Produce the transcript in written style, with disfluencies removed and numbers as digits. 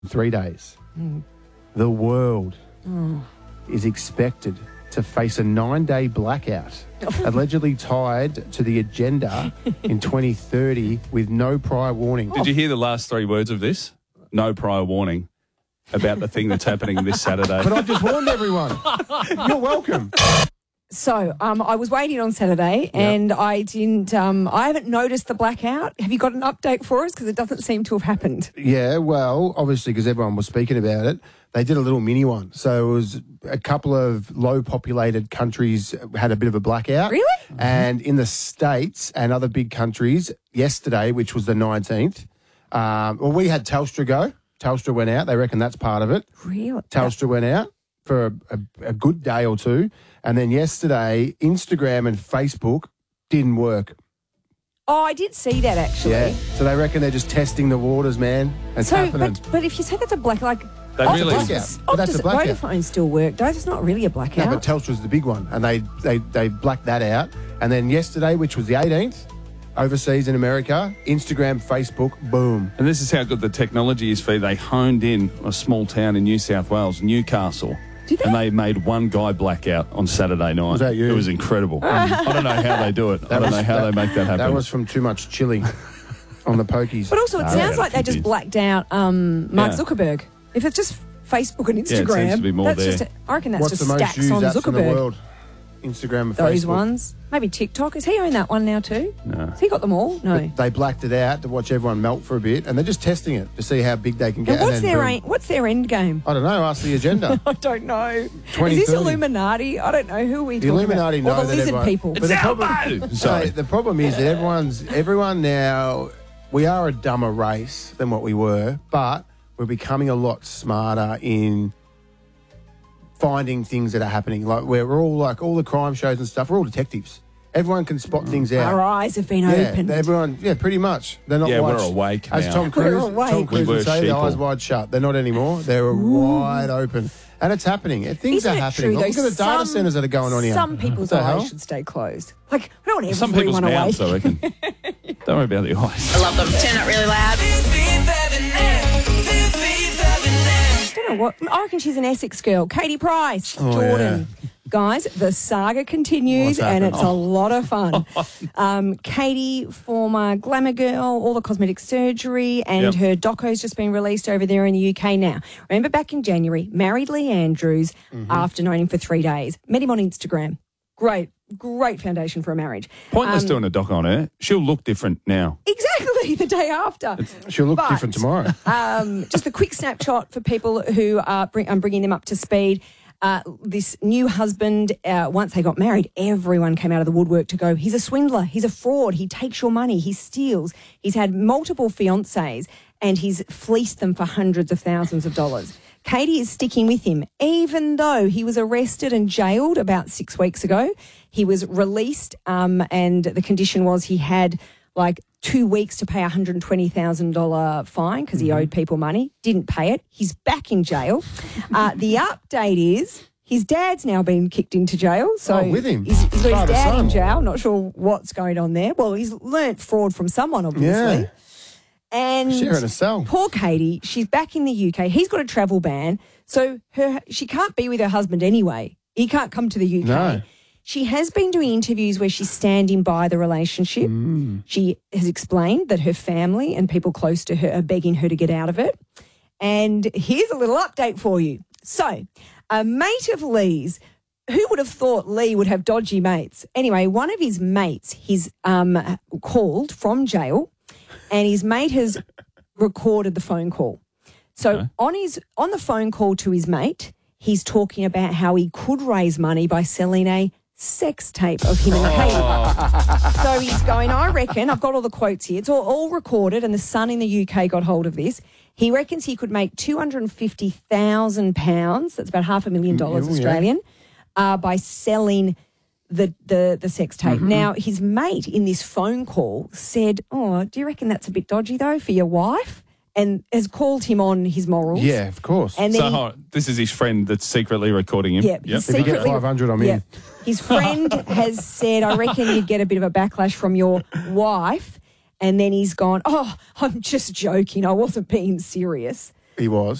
3 days. The world is expected to face a 9-day blackout, allegedly tied to the agenda in 2030 with no prior warning. Did you hear the last 3 words of this? No prior warning about the thing that's happening this Saturday. But I've just warned everyone. You're welcome. So I was waiting on Saturday and I didn't. I haven't noticed the blackout. Have you got an update for us? Because it doesn't seem to have happened. Yeah, well, obviously because everyone was speaking about it, they did a little mini one. So it was a couple of low-populated countries had a bit of a blackout. Really? And in the States and other big countries, yesterday, which was the 19th, well, we had Telstra go. Telstra went out. They reckon that's part of it. Really? Telstra went out for a good day or two. And then yesterday, Instagram and Facebook didn't work. Oh, I did see that actually. Yeah. So they reckon they're just testing the waters, man. It's happening. But if you say that's a blackout, like They really- blackout. But that's a blackout. Vodafone still work. It's not really a blackout. No, but Telstra's the big one, and they blacked that out. And then yesterday, which was the 18th, overseas in America, Instagram, Facebook, boom. And this is how good the technology is for you. They honed in a small town in New South Wales, Newcastle. Did they? And they made one guy blackout on Saturday night. Was that you? It was incredible. I don't know how they do it. I don't know how they make that happen. That was from too much chili on the pokies. But also, it sounds like they just confused. blacked out Mark Zuckerberg. If it's just Facebook and Instagram, it seems to be more that's there. just. I reckon that's What's just the most stacks used on apps in the Zuckerberg. world? Instagram and Those Facebook. ones. Maybe TikTok. Has he owned that one now too? No. Has he got them all? No. They blacked it out to watch everyone melt for a bit, and they're just testing it to see how big they can get. And what's then boom. what's their end game? I don't know. Ask the agenda. I don't know. Is 2030. this Illuminati? I don't know. Who are we The talking Illuminati about? know Or the that lizard everyone- people. But the problem, Elmo! Sorry. the problem is that everyone now, we are a dumber race than what we were, but we're becoming a lot smarter in finding things that are happening. Like we're all like all the crime shows and stuff. We're all detectives. Everyone can spot things out. Our eyes have been Yeah, opened. everyone. Yeah, pretty much. They're not. Yeah, we're watched. awake As now. Tom We're Cruise, awake. Tom Cruise We would were say, the sheeple. eyes wide shut. They're not anymore. They're wide open, and it's happening. Things Isn't are it happening. true, Look though? at the data centers that are going on here. Some people's What the eyes hell? should stay closed. Like, we don't want Some people's everyone awake. mouths, I reckon. Don't worry about the eyes. I love them. Turn it really loud. I don't know what. I reckon she's an Essex girl. Katie Price, Oh, Jordan. Guys, the saga continues What's and happened? it's a lot of fun. Katie, former glamour girl, all the cosmetic surgery, and Yep. her doco's just been released over there in the UK now. Remember back in January, married Lee Andrews after knowing him for 3 days. Met him on Instagram. Great foundation for a marriage. Pointless doing a doc on her. She'll look different now. Exactly, the day after. She'll look But, different tomorrow. Just a quick snapshot for people who are I'm bringing them up to speed. This new husband, once they got married, everyone came out of the woodwork to go, he's a swindler, he's a fraud, he takes your money, he steals. He's had multiple fiancés and he's fleeced them for hundreds of thousands of dollars. Katie is sticking with him, even though he was arrested and jailed about 6 weeks ago. He was released and the condition was he had like 2 weeks to pay a $120,000 fine because he owed people money. Didn't pay it. He's back in jail. The update is his dad's now been kicked into jail. So Oh, with him? He's got his Father, dad in son. jail. Not sure what's going on there. Well, he's learnt fraud from someone, obviously. Yeah. And Sharing a cell. poor Katie, she's back in the UK. He's got a travel ban. So she can't be with her husband anyway. He can't come to the UK. No. She has been doing interviews where she's standing by the relationship. She has explained that her family and people close to her are begging her to get out of it. And here's a little update for you. So, a mate of Lee's, who would have thought Lee would have dodgy mates? Anyway, one of his mates, he's called from jail, and his mate has recorded the phone call. So on the phone call to his mate, he's talking about how he could raise money by selling a sex tape of him and Katie. So he's going, I reckon, I've got all the quotes here, it's all recorded, and the Sun in the UK got hold of this. He reckons he could make £250,000, that's about $500,000 Australian, by selling the sex tape. Now, his mate in this phone call said, oh, do you reckon that's a bit dodgy, though, for your wife? And has called him on his morals. Yeah, of course. And then So hold on, this is his friend that's secretly recording him. Yeah, he's If you get secretly 500, I'm in. His friend has said, I reckon you'd get a bit of a backlash from your wife. And then he's gone, oh, I'm just joking. I wasn't being serious. He was.